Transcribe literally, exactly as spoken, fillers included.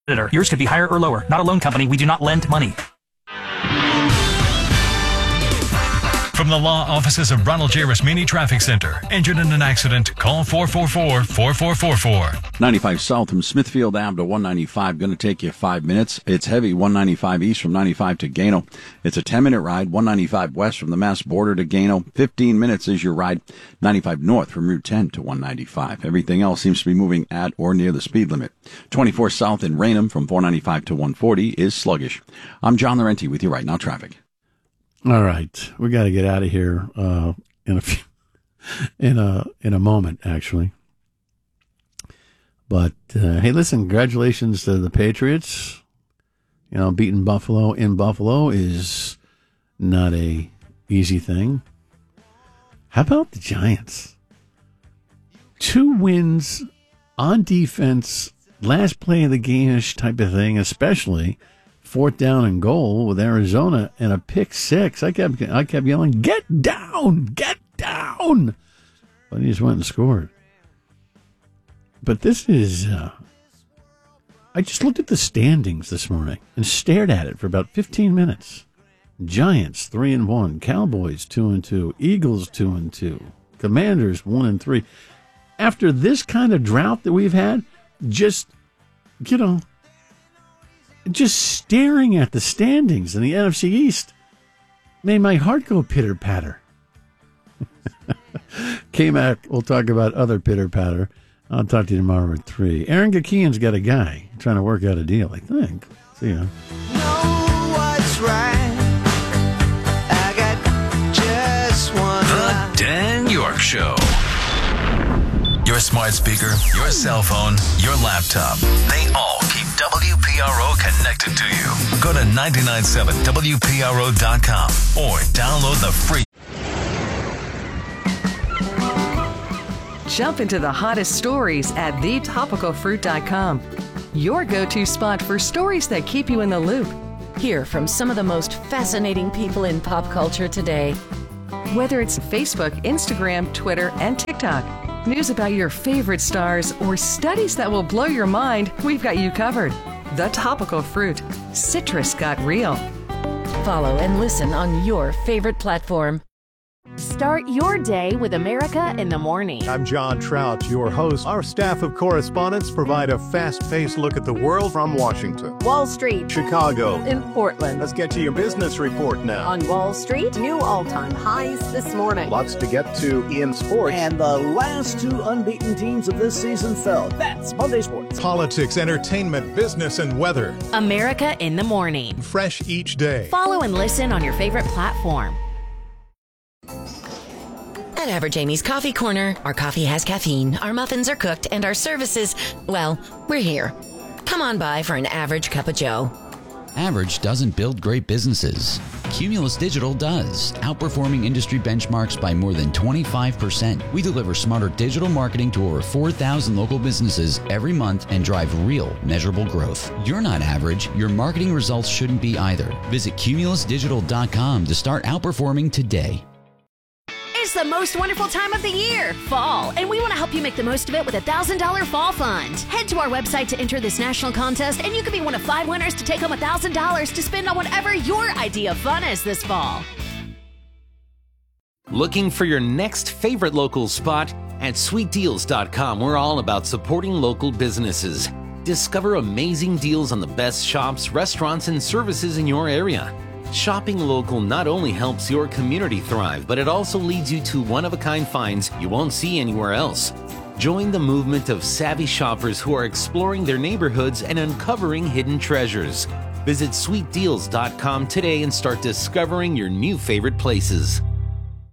Yours could be higher or lower. Not a loan company. We do not lend money. From the law offices of Ronald J. Rasmini Traffic Center. Injured in an accident? Call four four four, four four four four. ninety-five south from Smithfield Ave to one ninety-five. Going to take you five minutes. It's heavy. one ninety-five east from ninety-five to Gano. It's a ten-minute ride. one ninety-five west from the Mass border to Gano. fifteen minutes is your ride. ninety-five north from Route ten to one ninety-five. Everything else seems to be moving at or near the speed limit. twenty-four south in Raynham from four ninety-five to one forty is sluggish. I'm John Laurenti with you right now, traffic. All right, we got to get out of here uh, in a few, in a in a moment, actually. But uh, hey, listen, congratulations to the Patriots. You know, beating Buffalo in Buffalo is not a easy thing. How about the Giants? Two wins on defense, last play of the game-ish type of thing, especially. Fourth down and goal with Arizona and a pick six. I kept I kept yelling, "Get down! Get down!" But he just went and scored. But this is... Uh, I just looked at the standings this morning and stared at it for about fifteen minutes. Giants, three and one. Cowboys, two and two. Eagles, two and two. Commanders, one and three. After this kind of drought that we've had, just, you know... Just staring at the standings in the N F C East made my heart go pitter-patter. K-Mac, we'll talk about other pitter-patter. I'll talk to you tomorrow at three. Aaron Gakian's got a guy trying to work out a deal, I think. See ya. Know what's right. I got just one. The Dan York Show. Your smart speaker, your cell phone, your laptop. They all keep W P R O connected to you. Go to nine nine seven W P R O dot com or download the free. Jump into the hottest stories at the topical fruit dot com. Your go-to spot for stories that keep you in the loop. Hear from some of the most fascinating people in pop culture today. Whether it's Facebook, Instagram, Twitter, and TikTok. News about your favorite stars or studies that will blow your mind, we've got you covered. The Topical Fruit. Citrus got real. Follow and listen on your favorite platform. Start your day with America in the Morning. I'm John Trout, your host. Our staff of correspondents provide a fast-paced look at the world from Washington, Wall Street, Chicago, in Portland. Let's get to your business report now. On Wall Street, new all-time highs this morning. Lots to get to in sports. And the last two unbeaten teams of this season fell. That's Monday Sports. Politics, entertainment, business, and weather. America in the Morning. Fresh each day. Follow and listen on your favorite platform. At Average Amy's Coffee Corner, our coffee has caffeine, our muffins are cooked, and our services, well, we're here. Come on by for an average cup of joe. Average doesn't build great businesses. Cumulus Digital does, outperforming industry benchmarks by more than twenty-five percent. We deliver smarter digital marketing to over four thousand local businesses every month and drive real, measurable growth. You're not average. Your marketing results shouldn't be either. Visit cumulus digital dot com to start outperforming today. It's the most wonderful time of the year, fall, and we want to help you make the most of it with a one thousand dollars fall fund. Head to our website to enter this national contest, and you could be one of five winners to take home one thousand dollars to spend on whatever your idea of fun is this fall. Looking for your next favorite local spot? At sweet deals dot com, we're all about supporting local businesses. Discover amazing deals on the best shops, restaurants, and services in your area. Shopping local not only helps your community thrive, but it also leads you to one-of-a-kind finds you won't see anywhere else. Join the movement of savvy shoppers who are exploring their neighborhoods and uncovering hidden treasures. Visit sweet deals dot com today and start discovering your new favorite places.